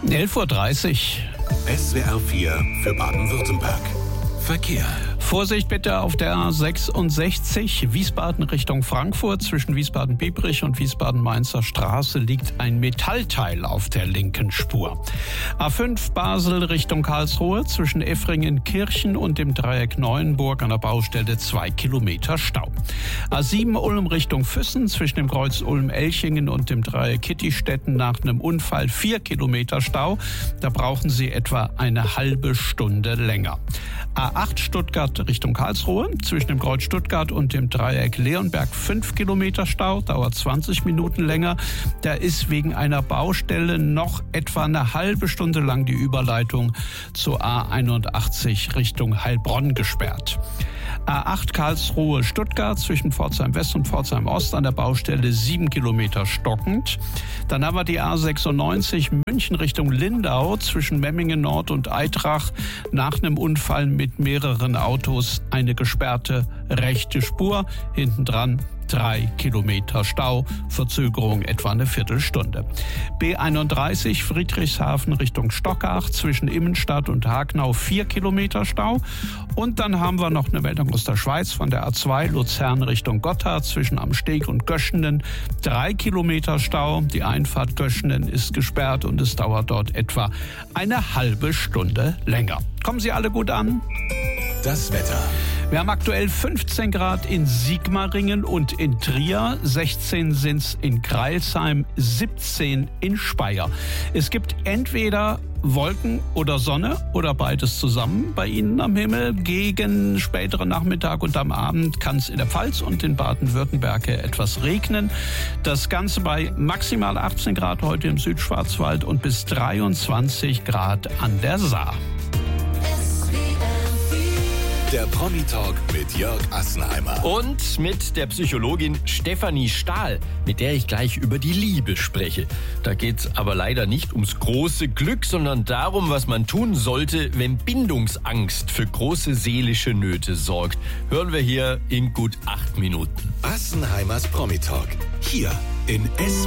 11:30 Uhr. SWR 4 für Baden-Württemberg. Verkehr. Vorsicht bitte auf der A66 Wiesbaden Richtung Frankfurt. Zwischen Wiesbaden-Biebrich und Wiesbaden-Mainzer Straße liegt ein Metallteil auf der linken Spur. A5 Basel Richtung Karlsruhe. Zwischen Effringen-Kirchen und dem Dreieck Neuenburg an der Baustelle 2 Kilometer Stau. A7 Ulm Richtung Füssen. Zwischen dem Kreuz Ulm-Elchingen und dem Dreieck Kittistetten nach einem Unfall 4 Kilometer Stau. Da brauchen Sie etwa eine halbe Stunde länger. A8 Stuttgart Richtung Karlsruhe. Zwischen dem Kreuz Stuttgart und dem Dreieck Leonberg 5 Kilometer Stau, dauert 20 Minuten länger. Da ist wegen einer Baustelle noch etwa eine halbe Stunde lang die Überleitung zur A81 Richtung Heilbronn gesperrt. A8 Karlsruhe Stuttgart zwischen Pforzheim West und Pforzheim Ost an der Baustelle 7 Kilometer stockend. Dann haben wir die A96 München Richtung Lindau zwischen Memmingen Nord und Eitrach nach einem Unfall mit mehreren Autos eine gesperrte rechte Spur. Hinten dran 3 Kilometer Stau, Verzögerung etwa eine Viertelstunde. B31 Friedrichshafen Richtung Stockach zwischen Immenstadt und Hagenau 4 Kilometer Stau. Und dann haben wir noch eine Meldung aus der Schweiz von der A2 Luzern Richtung Gotthard zwischen Amsteg und Göschenen 3 Kilometer Stau. Die Einfahrt Göschenen ist gesperrt und es dauert dort etwa eine halbe Stunde länger. Kommen Sie alle gut an? Das Wetter. Wir haben aktuell 15 Grad in Sigmaringen und in Trier, 16 sind's in Crailsheim, 17 in Speyer. Es gibt entweder Wolken oder Sonne oder beides zusammen bei Ihnen am Himmel. Gegen späteren Nachmittag und am Abend kann es in der Pfalz und in Baden-Württemberg etwas regnen. Das Ganze bei maximal 18 Grad heute im Südschwarzwald und bis 23 Grad an der Saar. Der Promi-Talk mit Jörg Assenheimer. Und mit der Psychologin Stefanie Stahl, mit der ich gleich über die Liebe spreche. Da geht's aber leider nicht ums große Glück, sondern darum, was man tun sollte, wenn Bindungsangst für große seelische Nöte sorgt. Hören wir hier in gut 8 Minuten. Assenheimers Promi-Talk. Hier in SWR.